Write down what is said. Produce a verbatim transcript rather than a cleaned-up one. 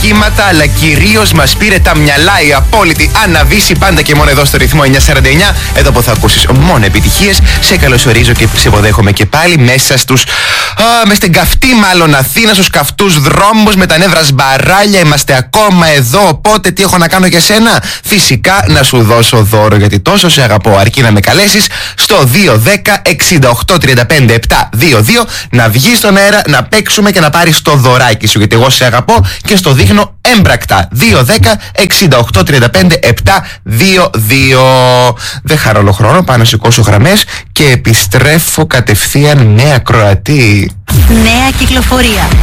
κύματα, αλλά κυρίως μας πήρε τα μυαλά η απόλυτη Άννα Βύση, πάντα και μόνο εδώ στο ρυθμό εννιακόσια σαράντα εννιά. Εδώ που θα ακούσεις μόνο επιτυχίες. Σε καλωσορίζω και σε υποδέχομαι και πάλι μέσα στους, α, μες στην καυτή μάλλον Αθήνα, στους καυτούς δρόμους με τα νεύρα σμπαράλια. Είμαστε ακόμα εδώ, οπότε τι έχω να κάνω για σένα? Φυσικά να σου δώσω δώρο, γιατί τόσο σε αγαπώ. Αρκεί να με καλέσεις στο δύο δέκα εξήντα οκτώ τριάντα πέντε επτακόσια είκοσι δύο, να βγεις στον αέρα, να παίξουμε και να πάρεις το δωράκι σου, γιατί εγώ σε αγαπώ και στο δείχνω έμπρακτα. Δύο δέκα εξήντα οκτώ τριάντα πέντε επτακόσια δύο. Δεν χαρώ όλο χρόνο, πάνω σηκώσω γραμμές και επιστρέφω κατευθείαν νέα Κροατή. Νέα κυκλοφορία.